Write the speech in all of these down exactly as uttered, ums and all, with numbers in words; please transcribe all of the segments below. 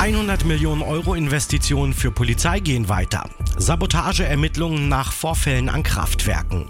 hundert Millionen Euro Investitionen für Polizei gehen weiter. Sabotageermittlungen nach Vorfällen an Kraftwerken.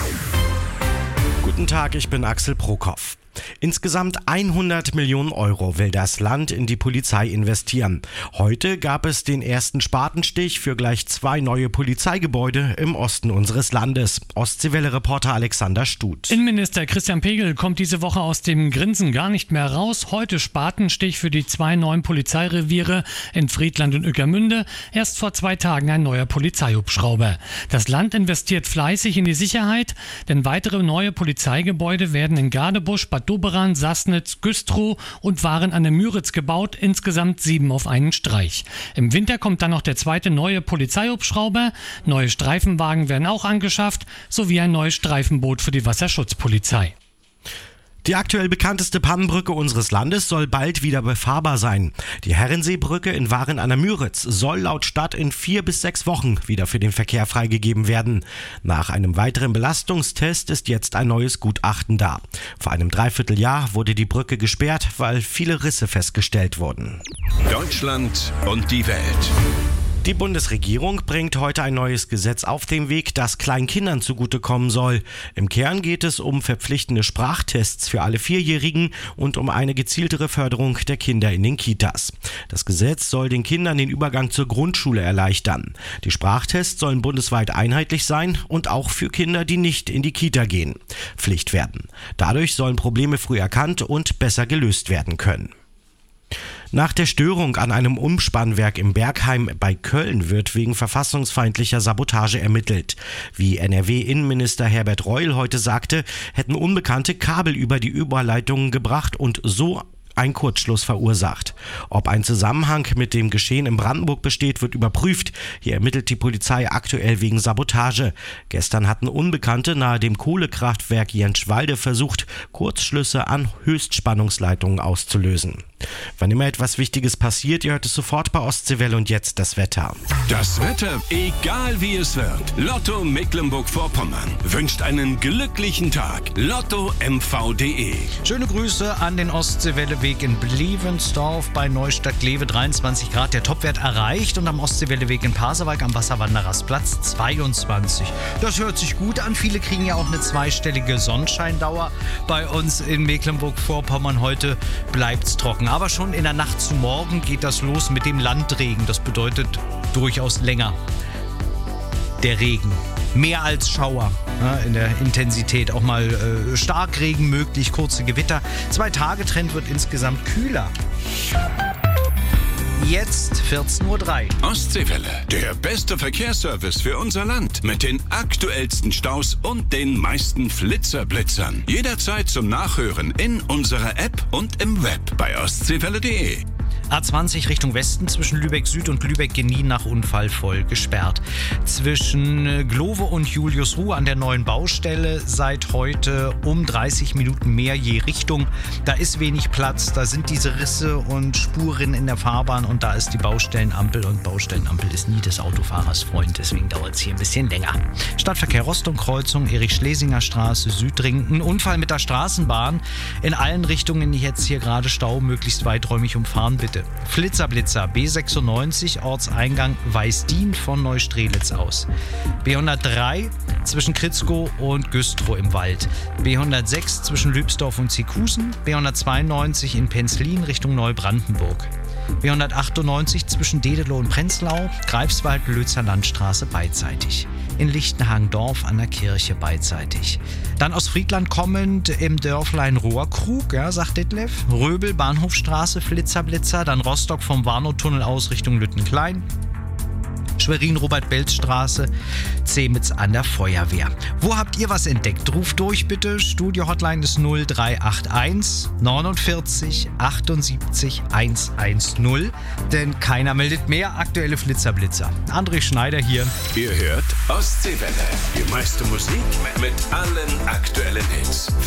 Guten Tag, ich bin Axel Prokop. Insgesamt hundert Millionen Euro will das Land in die Polizei investieren. Heute gab es den ersten Spatenstich für gleich zwei neue Polizeigebäude im Osten unseres Landes. Ostseewelle-Reporter Alexander Stut. Innenminister Christian Pegel kommt diese Woche aus dem Grinsen gar nicht mehr raus. Heute Spatenstich für die zwei neuen Polizeireviere in Friedland und Ueckermünde. Erst vor zwei Tagen ein neuer Polizeihubschrauber. Das Land investiert fleißig in die Sicherheit, denn weitere neue Polizeigebäude werden in Gadebusch, Bad Doberan, Sassnitz, Güstrow und Waren an der Müritz gebaut, insgesamt sieben auf einen Streich. Im Winter kommt dann noch der zweite neue Polizeihubschrauber, neue Streifenwagen werden auch angeschafft, sowie ein neues Streifenboot für die Wasserschutzpolizei. Die aktuell bekannteste Pannenbrücke unseres Landes soll bald wieder befahrbar sein. Die Herrenseebrücke in Waren an der Müritz soll laut Stadt in vier bis sechs Wochen wieder für den Verkehr freigegeben werden. Nach einem weiteren Belastungstest ist jetzt ein neues Gutachten da. Vor einem Dreivierteljahr wurde die Brücke gesperrt, weil viele Risse festgestellt wurden. Deutschland und die Welt. Die Bundesregierung bringt heute ein neues Gesetz auf den Weg, das Kleinkindern zugutekommen soll. Im Kern geht es um verpflichtende Sprachtests für alle Vierjährigen und um eine gezieltere Förderung der Kinder in den Kitas. Das Gesetz soll den Kindern den Übergang zur Grundschule erleichtern. Die Sprachtests sollen bundesweit einheitlich sein und auch für Kinder, die nicht in die Kita gehen, Pflicht werden. Dadurch sollen Probleme früh erkannt und besser gelöst werden können. Nach der Störung an einem Umspannwerk im Bergheim bei Köln wird wegen verfassungsfeindlicher Sabotage ermittelt. Wie N R W-Innenminister Herbert Reul heute sagte, hätten Unbekannte Kabel über die Überleitungen gebracht und so ein Kurzschluss verursacht. Ob ein Zusammenhang mit dem Geschehen in Brandenburg besteht, wird überprüft. Hier ermittelt die Polizei aktuell wegen Sabotage. Gestern hatten Unbekannte nahe dem Kohlekraftwerk Jentschwalde versucht, Kurzschlüsse an Höchstspannungsleitungen auszulösen. Wann immer etwas Wichtiges passiert, ihr hört es sofort bei Ostseewelle und jetzt das Wetter. Das Wetter, egal wie es wird. Lotto Mecklenburg-Vorpommern wünscht einen glücklichen Tag. Lotto M V punkt de. Schöne Grüße an den Ostseewelleweg in Blevensdorf bei Neustadt-Glewe, dreiundzwanzig Grad, der Topwert erreicht, und am Ostseewelleweg in Pasewalk am Wasserwanderersplatz zweiundzwanzig. Das hört sich gut an. Viele kriegen ja auch eine zweistellige Sonnenscheindauer. Bei uns in Mecklenburg-Vorpommern heute bleibt's trocken. Aber schon in der Nacht zu morgen geht das los mit dem Landregen. Das bedeutet durchaus länger. Der Regen. Mehr als Schauer, ja, in der Intensität. Auch mal äh, Starkregen möglich, kurze Gewitter. Zwei-Tage-Trend wird insgesamt kühler. Jetzt vierzehn Uhr drei. Ostseewelle, der beste Verkehrsservice für unser Land. Mit den aktuellsten Staus und den meisten Flitzerblitzern. Jederzeit zum Nachhören in unserer App und im Web bei ostseewelle punkt de. A zwanzig Richtung Westen zwischen Lübeck Süd und Lübeck-Genin nach Unfall voll gesperrt. Zwischen Glowe und Juliusruhe an der neuen Baustelle seit heute um dreißig Minuten mehr je Richtung. Da ist wenig Platz, da sind diese Risse und Spuren in der Fahrbahn und da ist die Baustellenampel, und Baustellenampel ist nie des Autofahrers Freund, deswegen dauert es hier ein bisschen länger. Stadtverkehr Rostock-Kreuzung, Erich-Schlesinger-Straße, Südring. Ein Unfall mit der Straßenbahn. In allen Richtungen jetzt hier gerade Stau, möglichst weiträumig umfahren bitte. Flitzerblitzer B sechsundneunzig, Ortseingang Weißdien von Neustrelitz aus. B hundertdrei zwischen Kritzkow und Güstrow im Wald. B hundertsechs zwischen Lübsdorf und Zikusen. B hundertzweiundneunzig in Penzlin Richtung Neubrandenburg. B hundertachtundneunzig zwischen Dedelow und Prenzlau, Greifswald-Lützer Landstraße beidseitig. In Lichtenhagen-Dorf an der Kirche beidseitig. Dann aus Friedland kommend im Dörflein Rohrkrug, ja, sagt Detlef. Röbel, Bahnhofstraße, Flitzerblitzer. Dann Rostock vom Warnow-Tunnel aus Richtung Lüttenklein. Schwerin-Robert-Belz-Straße, Zemitz an der Feuerwehr. Wo habt ihr was entdeckt? Ruft durch bitte. Studio-Hotline ist null drei acht eins neunundvierzig achtundsiebzig hundertzehn. Denn keiner meldet mehr aktuelle Flitzerblitzer. André Schneider hier. Ihr hört Ostseewelle. Die meiste Musik mit allen aktuellen Hits.